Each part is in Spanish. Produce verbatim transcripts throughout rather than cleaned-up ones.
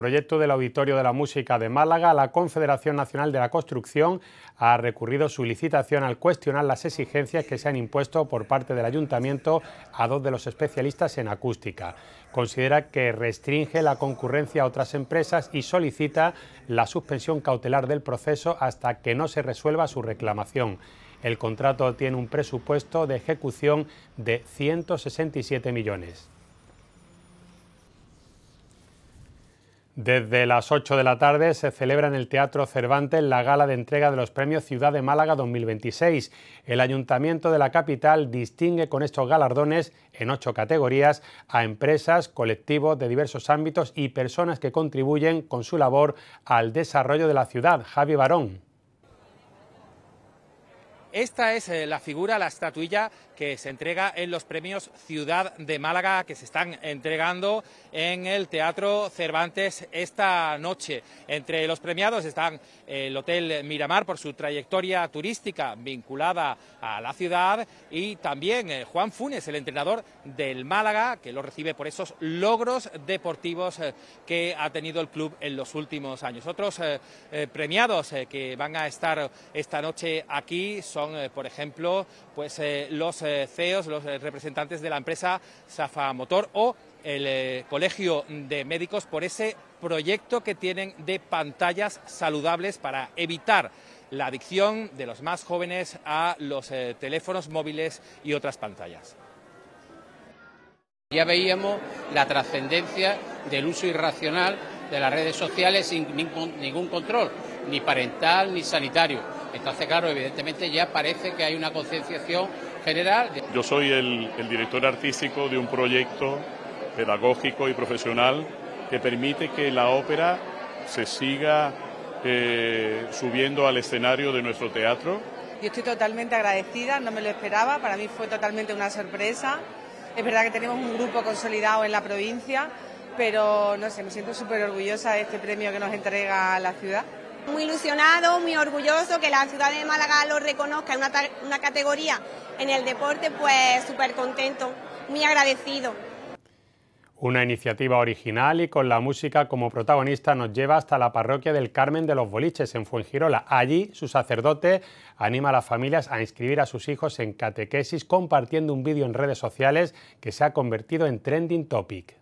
Proyecto del Auditorio de la Música de Málaga, la Confederación Nacional de la Construcción ha recurrido su licitación al cuestionar las exigencias que se han impuesto por parte del Ayuntamiento a dos de los especialistas en acústica. Considera que restringe la concurrencia a otras empresas y solicita la suspensión cautelar del proceso hasta que no se resuelva su reclamación. El contrato tiene un presupuesto de ejecución de ciento sesenta y siete millones. Desde las ocho de la tarde se celebra en el Teatro Cervantes la gala de entrega de los premios Ciudad de Málaga dos mil veintiséis. El Ayuntamiento de la capital distingue con estos galardones en ocho categorías a empresas, colectivos de diversos ámbitos y personas que contribuyen con su labor al desarrollo de la ciudad. Javi Barón. Esta es la figura, la estatuilla que se entrega en los premios Ciudad de Málaga, que se están entregando en el Teatro Cervantes esta noche. Entre los premiados están el Hotel Miramar por su trayectoria turística vinculada a la ciudad y también Juan Funes, el entrenador del Málaga, que lo recibe por esos logros deportivos que ha tenido el club en los últimos años. Otros eh, premiados eh, que van a estar esta noche aquí son, eh, por ejemplo, pues eh, los eh, C E Os, los eh, representantes de la empresa Safa Motor o el eh, Colegio de Médicos por ese proyecto que tienen de pantallas saludables para evitar la adicción de los más jóvenes a los eh, teléfonos móviles y otras pantallas. Ya veíamos la trascendencia del uso irracional de las redes sociales sin ningún, ningún control, ni parental ni sanitario. Entonces, claro, evidentemente ya parece que hay una concienciación general. Yo soy el, el director artístico de un proyecto pedagógico y profesional que permite que la ópera se siga eh, subiendo al escenario de nuestro teatro. Yo estoy totalmente agradecida, no me lo esperaba, para mí fue totalmente una sorpresa. Es verdad que tenemos un grupo consolidado en la provincia, pero no sé, me siento súper orgullosa de este premio que nos entrega la ciudad. Muy ilusionado, muy orgulloso que la ciudad de Málaga lo reconozca en una, una categoría en el deporte, pues súper contento, muy agradecido. Una iniciativa original y con la música como protagonista nos lleva hasta la parroquia del Carmen de los Boliches en Fuengirola. Allí su sacerdote anima a las familias a inscribir a sus hijos en catequesis compartiendo un vídeo en redes sociales que se ha convertido en trending topic.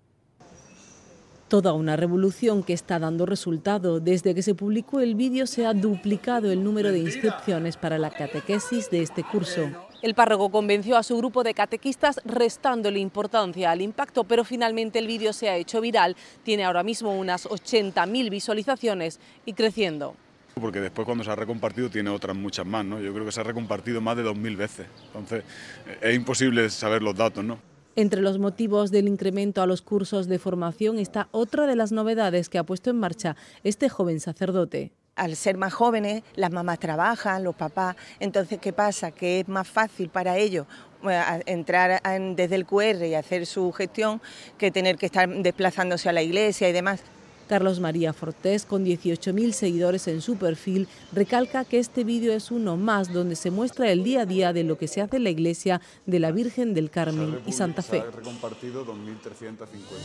Toda una revolución que está dando resultado. Desde que se publicó el vídeo se ha duplicado el número de inscripciones para la catequesis de este curso. El párroco convenció a su grupo de catequistas restándole importancia al impacto, pero finalmente el vídeo se ha hecho viral. Tiene ahora mismo unas ochenta mil visualizaciones y creciendo. Porque después cuando se ha recompartido tiene otras muchas más, ¿no? Yo creo que se ha recompartido más de dos mil veces. Entonces es imposible saber los datos, ¿no? Entre los motivos del incremento a los cursos de formación está otra de las novedades que ha puesto en marcha este joven sacerdote. Al ser más jóvenes, las mamás trabajan, los papás, entonces ¿qué pasa? Que es más fácil para ellos entrar desde el cu erre y hacer su gestión que tener que estar desplazándose a la iglesia y demás. Carlos María Fortés, con dieciocho mil seguidores en su perfil, recalca que este vídeo es uno más donde se muestra el día a día de lo que se hace en la iglesia de la Virgen del Carmen y Santa Fe. Se ha recompartido dos mil trescientos cincuenta.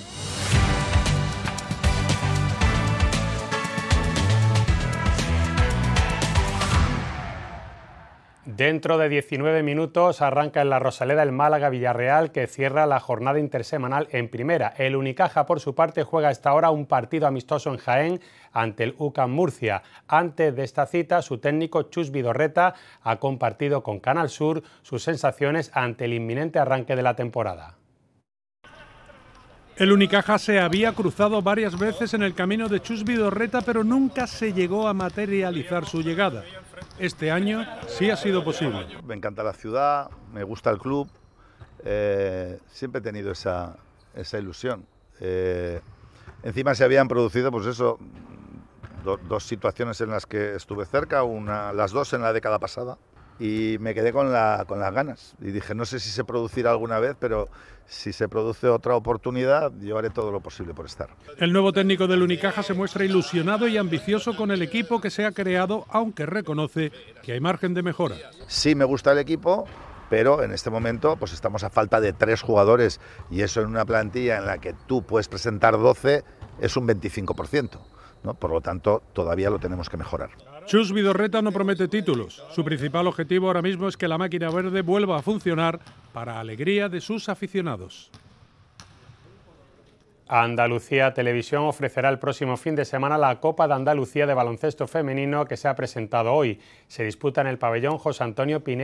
Dentro de diecinueve minutos arranca en la Rosaleda el Málaga-Villarreal, que cierra la jornada intersemanal en primera. El Unicaja, por su parte, juega a esta hora un partido amistoso en Jaén ante el U C A M Murcia. Antes de esta cita, su técnico Chus Vidorreta ha compartido con Canal Sur sus sensaciones ante el inminente arranque de la temporada. El Unicaja se había cruzado varias veces en el camino de Chus Vidorreta, pero nunca se llegó a materializar su llegada. Este año sí ha sido posible. Me encanta la ciudad, me gusta el club, eh, siempre he tenido esa, esa ilusión. Eh, encima se habían producido, pues eso, do, dos situaciones en las que estuve cerca, una, las dos en la década pasada, y me quedé con, la, con las ganas. Y dije, no sé si se producirá alguna vez, pero si se produce otra oportunidad, yo haré todo lo posible por estar. El nuevo técnico del Unicaja se muestra ilusionado y ambicioso con el equipo que se ha creado, aunque reconoce que hay margen de mejora. Sí me gusta el equipo, pero en este momento pues estamos a falta de tres jugadores y eso en una plantilla en la que tú puedes presentar doce es un veinticinco por ciento, ¿no? Por lo tanto, todavía lo tenemos que mejorar. Chus Vidorreta no promete títulos. Su principal objetivo ahora mismo es que la máquina verde vuelva a funcionar para alegría de sus aficionados. Andalucía Televisión ofrecerá el próximo fin de semana la Copa de Andalucía de baloncesto femenino que se ha presentado hoy. Se disputa en el pabellón José Antonio Pineda